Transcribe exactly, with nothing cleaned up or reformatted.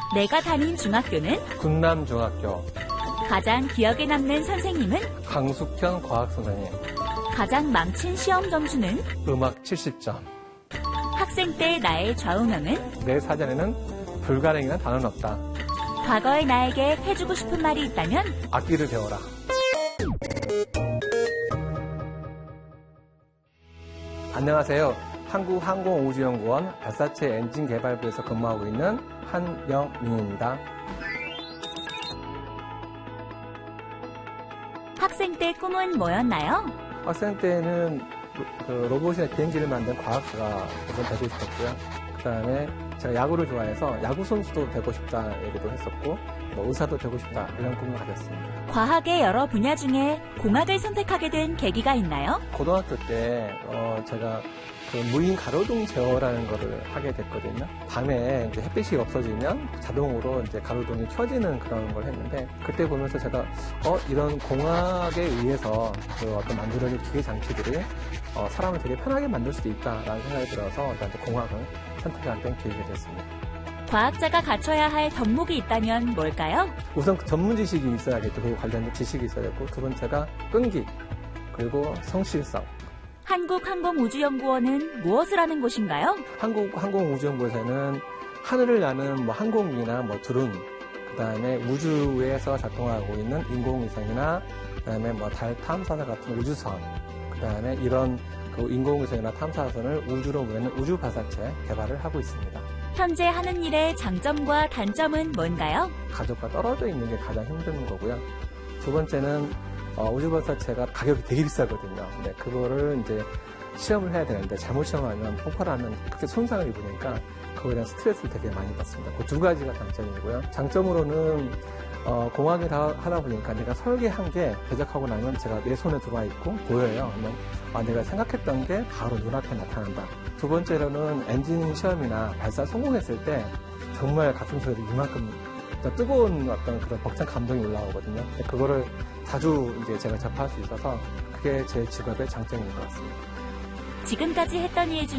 내가 다닌 중학교는? 군남중학교. 가장 기억에 남는 선생님은? 강숙현 과학선생님. 가장 망친 시험 점수는? 음악 칠십 점. 학생 때 나의 좌우명은? 내 사전에는 불가능이란 단어는 없다. 과거의 나에게 해주고 싶은 말이 있다면? 악기를 배워라. 안녕하세요. 한국항공우주연구원 발사체 엔진 개발부에서 근무하고 있는 한영민입니다. 학생 때 꿈은 뭐였나요? 학생 때는 그 로봇이나 비행기를 만든 과학자가 우선 되고 싶었고요. 그 다음에 제가 야구를 좋아해서 야구 선수도 되고 싶다 얘기도 했었고, 뭐 의사도 되고 싶다 이런 꿈을 가졌습니다. 과학의 여러 분야 중에 공학을 선택하게 된 계기가 있나요? 고등학교 때 어, 제가 그 무인 가로등 제어라는 거를 하게 됐거든요. 밤에 이제 햇빛이 없어지면 자동으로 이제 가로등이 켜지는 그런 걸 했는데, 그때 보면서 제가 어 이런 공학에 의해서 그 어떤 만들어진 기계 장치들이 어, 사람을 되게 편하게 만들 수도 있다라는 생각이 들어서 일단 공학을 선택하게 된 계기가 됐습니다. 과학자가 갖춰야 할 덕목이 있다면 뭘까요? 우선 전문 지식이 있어야겠죠. 그 관련된 지식이 있어야겠고, 두 번째가 끈기, 그리고 성실성. 한국항공우주연구원은 무엇을 하는 곳인가요? 한국항공우주연구원에서는 하늘을 나는 뭐 항공기나 뭐 드론, 그 다음에 우주에서 작동하고 있는 인공위성이나, 그 다음에 뭐 달 탐사선 같은 우주선, 그 다음에 이런 그 인공위성이나 탐사선을 우주로 보내는 우주 발사체 개발을 하고 있습니다. 현재 하는 일의 장점과 단점은 뭔가요? 가족과 떨어져 있는 게 가장 힘든 거고요. 두 번째는 어, 우주 발사체가 가격이 되게 비싸거든요. 근데 그거를 이제 시험을 해야 되는데 잘못 시험하면 폭발하는 크게 손상을 입으니까 그거에 대한 스트레스를 되게 많이 받습니다. 그 두 가지가 단점이고요. 장점으로는 어, 공학을 하다 보니까 내가 설계한 게 제작하고 나면 제가 내 손에 들어와 있고 보여요. 그러면 아, 내가 생각했던 게 바로 눈앞에 나타난다. 두 번째로는 엔진 시험이나 발사 성공했을 때 정말 가슴속에 이만큼 뜨거운 어떤 그런 벅찬 감동이 올라오거든요. 그거를 자주 이제 제가 접할 수 있어서 그게 제 직업의 장점인 것 같습니다. 지금까지 했던 일 중